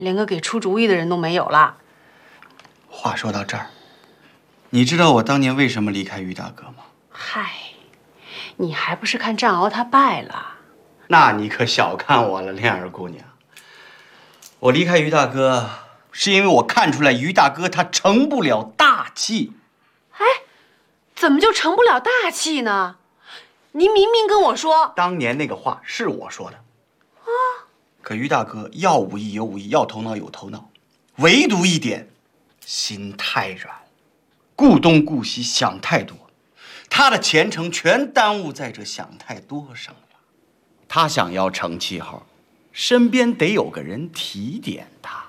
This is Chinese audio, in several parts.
连个给出主意的人都没有了。 话说到这儿，你知道我当年为什么离开于大哥吗？ 嗨，你还不是看战鳌他败了？ 那你可小看我了，莲儿姑娘。我离开于大哥，是因为我看出来于大哥他成不了大器。 哎，怎么就成不了大器呢？您明明跟我说， 当年那个话是我说的。可于大哥要武艺有武艺，要头脑有头脑，唯独一点，心太软，顾东顾西，想太多，他的前程全耽误在这想太多上了。他想要成气候，身边得有个人提点他。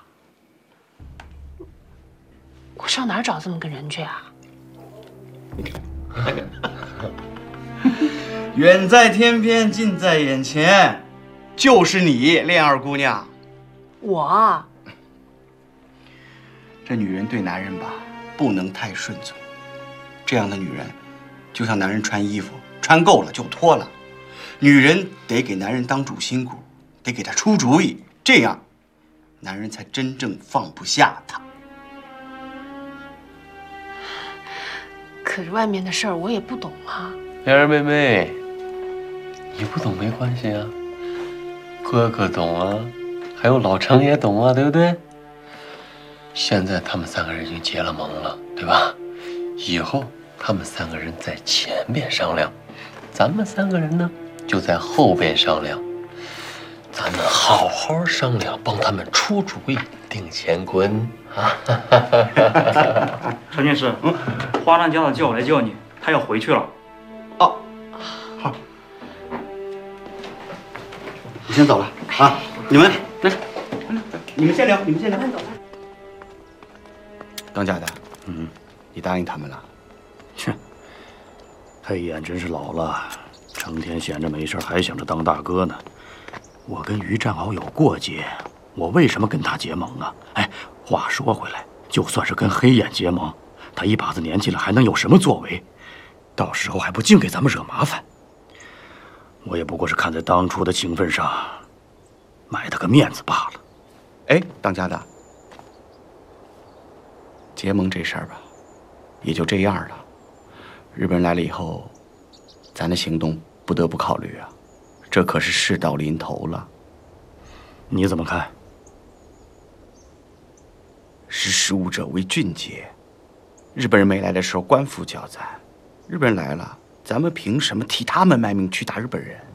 我上哪儿找这么个人去啊？ 远在天边，近在眼前，就是你，莲儿姑娘。 我这女人对男人吧，不能太顺从。这样的女人，就像男人穿衣服，穿够了就脱了。女人得给男人当主心骨，得给他出主意，这样，男人才真正放不下她。 可是外面的事儿我也不懂啊。 莲儿妹妹，你不懂没关系啊，哥哥懂啊，还有老程也懂啊，对不对？现在他们三个人已经结了盟了，对吧？以后他们三个人在前边商量，咱们三个人呢就在后边商量。咱们好好商量，帮他们出主意，定乾坤啊！ 陈女士，花兰家的叫我来叫你，他要回去了。 哦，好，我先走了啊！你们来，你们先聊，你们先聊。当家的，你答应他们了？ 切，黑眼真是老了，成天闲着没事还想着当大哥呢。我跟于占鳌有过节，我为什么跟他结盟啊？哎，话说回来，就算是跟黑眼结盟，他一把子年纪了，还能有什么作为？到时候还不净给咱们惹麻烦？我也不过是看在当初的情分上，买他个面子罢了。 哎，当家的，结盟这事儿吧，也就这样了。日本人来了以后，咱的行动不得不考虑啊。这可是事到临头了。 你怎么看？ 识时务者为俊杰。日本人没来的时候，官府叫咱；日本人来了，咱们凭什么替他们卖命去打日本人？